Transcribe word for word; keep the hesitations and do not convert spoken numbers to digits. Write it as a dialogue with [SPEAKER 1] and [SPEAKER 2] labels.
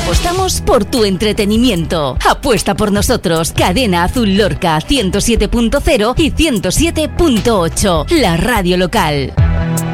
[SPEAKER 1] Apostamos por tu entretenimiento. Apuesta por nosotros. Cadena Azul Lorca ciento siete punto cero y ciento siete punto ocho. La radio local.